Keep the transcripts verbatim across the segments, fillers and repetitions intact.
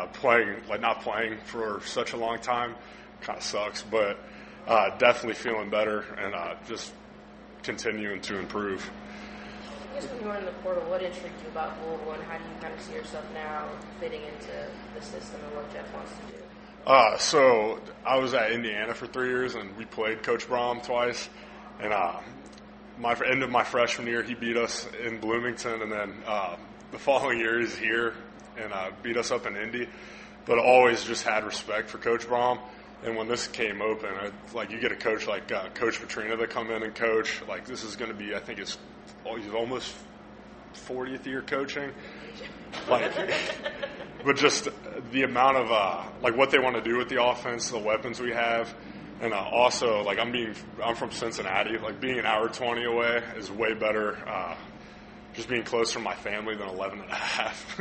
uh, playing, like not playing for such a long time kind of sucks, but uh, definitely feeling better and uh, just continuing to improve. I guess when you were in the portal, what intrigued you about Louisville, and how do you kind of see yourself now fitting into the system and what Jeff wants to do? Uh, so I was at Indiana for three years, and we played Coach Brom twice. And uh, my end of my freshman year, he beat us in Bloomington, and then uh, the following year he's here and uh, beat us up in Indy. But always just had respect for Coach Brom. And when this came open, I, like you get a coach like uh, Coach Petrino that come in and coach. Like this is going to be, I think it's he's almost fortieth year coaching. Like, but just the amount of uh, like what they want to do with the offense, the weapons we have, and uh, also like I'm being I'm from Cincinnati. Like being an hour twenty away is way better. Uh, just being closer to my family than eleven and a half. for,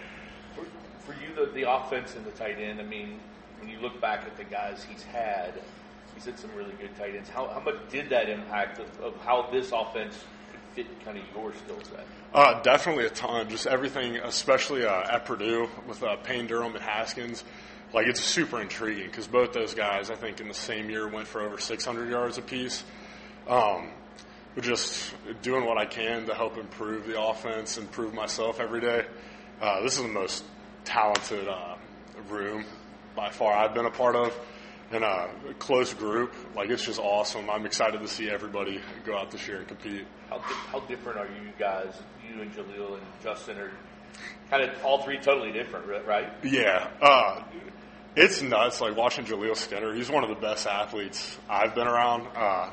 for you, the, the offense and the tight end. I mean, when you look back at the guys he's had, he's had some really good tight ends. How, how much did that impact of, of how this offense could fit kind of your skill set? Uh, definitely a ton. Just everything, especially uh, at Purdue with uh, Payne Durham and Haskins. Like it's super intriguing because both those guys, I think, in the same year went for over six hundred yards apiece. Um, but just doing what I can to help improve the offense, improve myself every day. Uh, this is the most talented uh, room by far I've been a part of, and a close group. Like it's just awesome. I'm excited to see everybody go out this year and compete. How, di- how different are you guys? You and Jaleel and Justin are kind of all three totally different, right? Yeah. Uh, it's nuts, like watching Jaleel Skinner. He's one of the best athletes I've been around. Uh,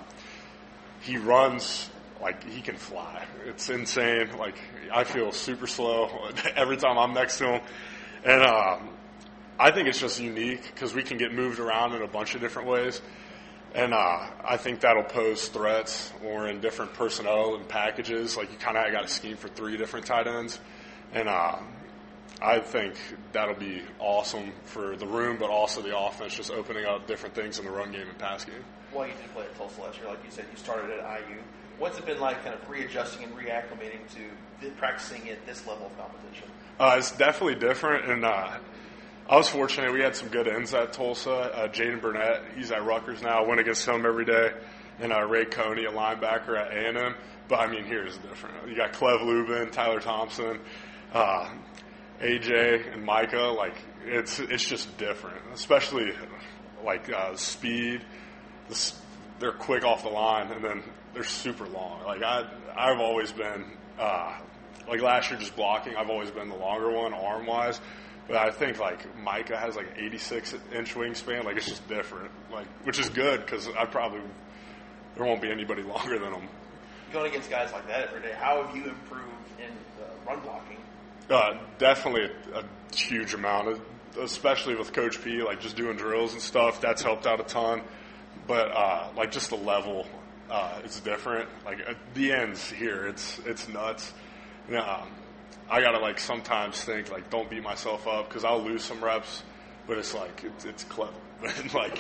he runs like he can fly. It's insane. Like I feel super slow every time I'm next to him. And um, I think it's just unique because we can get moved around in a bunch of different ways. And uh, I think that'll pose threats or in different personnel and packages. Like you kind of got a scheme for three different tight ends. And uh, I think that'll be awesome for the room, but also the offense, just opening up different things in the run game and pass game. Well, you did play at Tulsa last year. Like you said, you started at I U. What's it been like kind of readjusting and reacclimating to th- practicing at this level of competition? Uh, it's definitely different. And uh, I was fortunate. We had some good ends at Tulsa. Uh, Jaden Burnett, he's at Rutgers now. I went against him every day. And uh, Ray Coney, a linebacker at A and M. But, I mean, here is different. You got Clev Lubin, Tyler Thompson, uh, A J, and Micah. Like, it's it's just different, especially, like, uh, speed. This, they're quick off the line, and then they're super long. Like, I, I've always been, uh, like, last year just blocking, I've always been the longer one arm-wise. But I think, like, Micah has, like, eighty-six inch wingspan. Like, it's just different, like, which is good because I probably – there won't be anybody longer than him. Going against guys like that every day, how have you improved in uh, run blocking? Uh, definitely a, a huge amount, especially with Coach P, like just doing drills and stuff. That's helped out a ton. But, uh, like, just the level uh, is different. Like, at the ends here, it's it's nuts. And, um, I got to, like, sometimes think, like, don't beat myself up because I'll lose some reps, but it's, like, it's, it's clever. Like,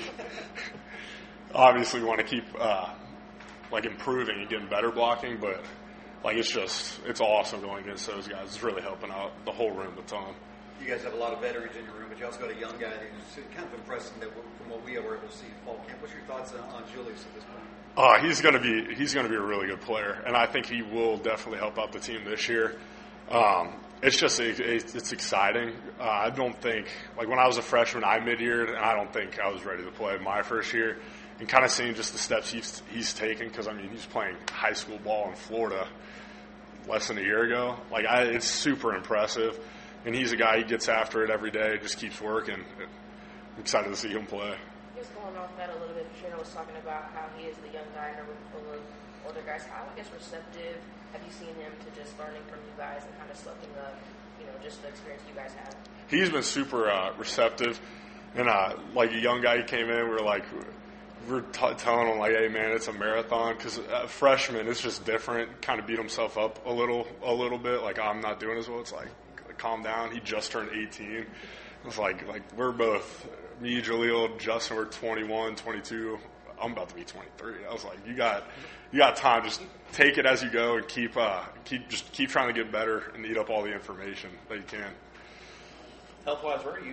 obviously we want to keep, uh, like, improving and getting better blocking, but, like, it's just, it's awesome going against those guys. It's really helping out the whole room a ton. You guys have a lot of veterans in your room, but you also got a young guy who's kind of impressive that from what we were able to see at fall camp. What's your thoughts on, on Julius at this point? Uh, he's going to be he's going to be a really good player, and I think he will definitely help out the team this year. Um, it's just it, it's exciting. Uh, I don't think like when I was a freshman, I mid-yeared, and I don't think I was ready to play my first year. And kind of seeing just the steps he's he's taken because I mean he's playing high school ball in Florida less than a year ago. Like I, it's super impressive, and he's a guy who gets after it every day, just keeps working. I'm excited to see him play. Just going off that a little bit, Petrino was talking about how he is the young guy in a room full of older guys. How, I guess, receptive have you seen him to just learning from you guys and kind of soaking up, you know, just the experience you guys have? He's been super uh, receptive, and uh, like a young guy who came in, we were like, we're t- telling him like, hey man, it's a marathon because uh, freshman, it's just different. Kind of beat himself up a little, a little bit. Like I'm not doing as well. It's like, like calm down. He just turned eighteen. It's like like we're both. Me, Jaleel, Justin, we're twenty-one, twenty-two. I'm about to be twenty-three. I was like, you got, you got time. Just take it as you go and keep, uh, keep, just keep trying to get better and eat up all the information that you can. Health-wise, where are you